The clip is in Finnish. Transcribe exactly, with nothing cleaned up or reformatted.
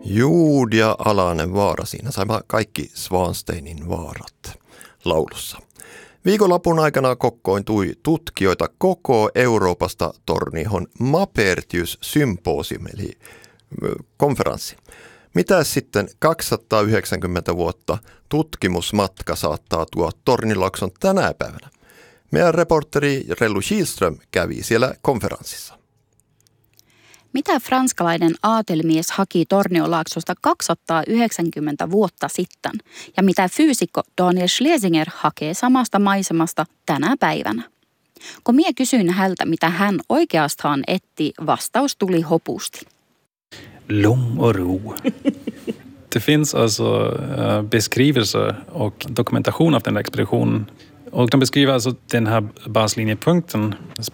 Juud ja Alanen vaara, siinä saimme kaikki Svansteinin vaarat laulussa. Viikonlopun aikana kokointui tutkijoita koko Euroopasta Tornihon Mapertius Symposium, eli konferenssi. Mitä sitten kaksisataayhdeksänkymmentä vuotta tutkimusmatka saattaa tuoda Tornilakson tänä päivänä? Meidän reporteri Rellu Kihlström kävi siellä konferenssissa. Mitä franskalainen aatelmies haki Torniolaaksosta kaksisataayhdeksänkymmentä vuotta sitten ja mitä fyysikko Daniel Schlesinger hakee samasta maisemasta tänä päivänä? Kun minä kysyin häneltä, mitä hän oikeastaan etti, vastaus tuli hopusti. Lugn och ro. Det finns alltså uh, beskrivelser och dokumentation av den här expeditionen. Och de beskriver alltså den här baslinjepunkten